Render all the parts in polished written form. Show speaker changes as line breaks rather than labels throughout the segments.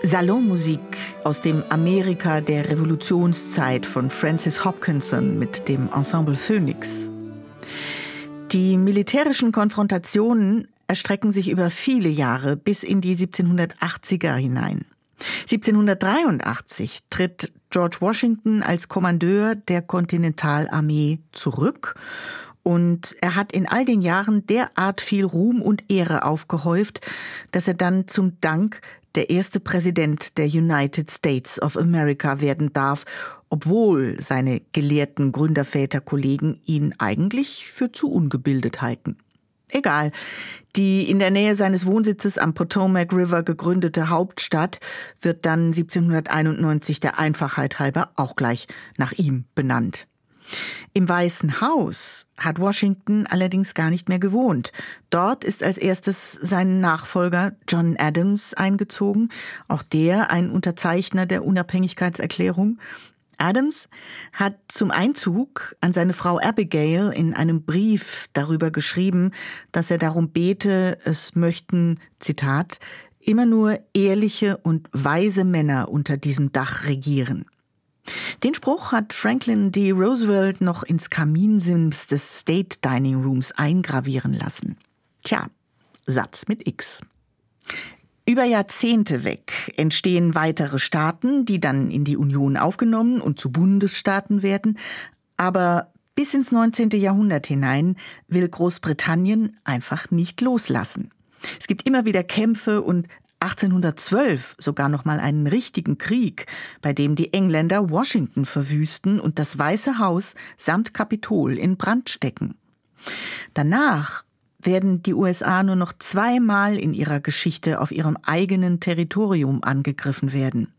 Salonmusik aus dem Amerika der Revolutionszeit von Francis Hopkinson mit dem Ensemble Phoenix. Die militärischen Konfrontationen erstrecken sich über viele Jahre bis in die 1780er hinein. 1783 tritt George Washington als Kommandeur der Kontinentalarmee zurück und er hat in all den Jahren derart viel Ruhm und Ehre aufgehäuft, dass er dann zum Dank der erste Präsident der United States of America werden darf, obwohl seine gelehrten Gründerväterkollegen ihn eigentlich für zu ungebildet halten. Egal, die in der Nähe seines Wohnsitzes am Potomac River gegründete Hauptstadt wird dann 1791 der Einfachheit halber auch gleich nach ihm benannt. Im Weißen Haus hat Washington allerdings gar nicht mehr gewohnt. Dort ist als erstes sein Nachfolger John Adams eingezogen, auch der ein Unterzeichner der Unabhängigkeitserklärung. Adams hat zum Einzug an seine Frau Abigail in einem Brief darüber geschrieben, dass er darum bete, es möchten, Zitat, immer nur ehrliche und weise Männer unter diesem Dach regieren. Den Spruch hat Franklin D. Roosevelt noch ins Kaminsims des State Dining Rooms eingravieren lassen. Tja, Satz mit X. Über Jahrzehnte weg entstehen weitere Staaten, die dann in die Union aufgenommen und zu Bundesstaaten werden. Aber bis ins 19. Jahrhundert hinein will Großbritannien einfach nicht loslassen. Es gibt immer wieder Kämpfe und 1812 sogar noch mal einen richtigen Krieg, bei dem die Engländer Washington verwüsten und das Weiße Haus samt Kapitol in Brand stecken. Danach werden die USA nur noch zweimal in ihrer Geschichte auf ihrem eigenen Territorium angegriffen werden.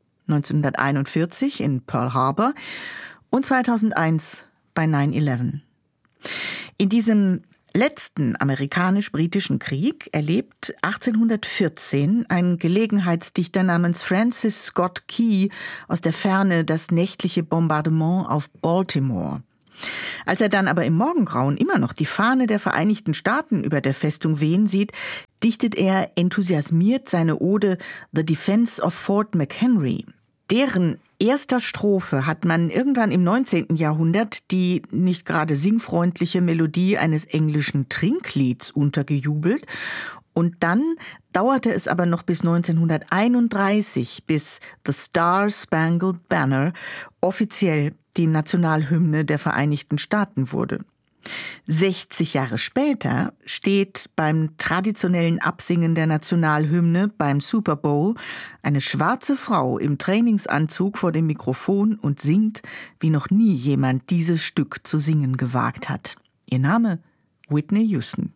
1941 in Pearl Harbor und 2001 bei 9/11. In diesem letzten amerikanisch-britischen Krieg erlebt 1814 ein Gelegenheitsdichter namens Francis Scott Key aus der Ferne das nächtliche Bombardement auf Baltimore. Als er dann aber im Morgengrauen immer noch die Fahne der Vereinigten Staaten über der Festung wehen sieht, dichtet er enthusiasmiert seine Ode The Defense of Fort McHenry. Deren erster Strophe hat man irgendwann im 19. Jahrhundert die nicht gerade singfreundliche Melodie eines englischen Trinklieds untergejubelt. Und dann dauerte es aber noch bis 1931, bis The Star-Spangled Banner offiziell die Nationalhymne der Vereinigten Staaten wurde. 60 Jahre später steht beim traditionellen Absingen der Nationalhymne beim Super Bowl eine schwarze Frau im Trainingsanzug vor dem Mikrofon und singt, wie noch nie jemand dieses Stück zu singen gewagt hat. Ihr Name? Whitney Houston.